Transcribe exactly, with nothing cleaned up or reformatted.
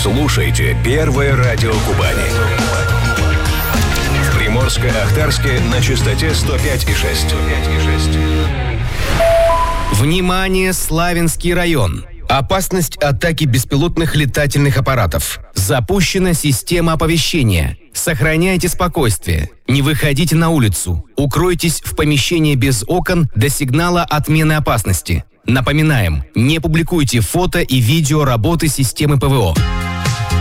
Слушайте Первое радио Кубани. В Приморско-Ахтарске на частоте сто пять и шесть. Внимание, Славянский район. Опасность атаки беспилотных летательных аппаратов. Запущена система оповещения. Сохраняйте спокойствие. Не выходите на улицу. Укройтесь в помещении без окон до сигнала отмены опасности. Напоминаем, не публикуйте фото и видео работы системы ПВО.